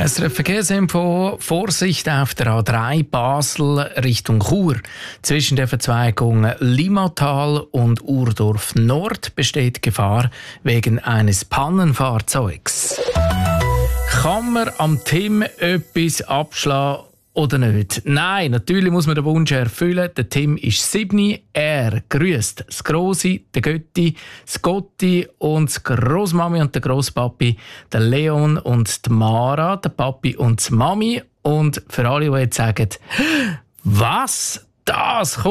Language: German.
SRF Verkehrsinfo, Vorsicht auf der A3 Basel Richtung Chur. Zwischen der Verzweigung Limatal und Urdorf Nord besteht Gefahr wegen eines Pannenfahrzeugs. Kann man am Tim etwas abschlagen oder nicht? Nein, natürlich muss man den Wunsch erfüllen. Der Tim ist 7. Er grüßt das Grossi, der Götti, das Gotti und die Grossmami und der Grosspapi, der Leon und die Mara, der Papi und die Mami. Und für alle, die jetzt sagen, was? Das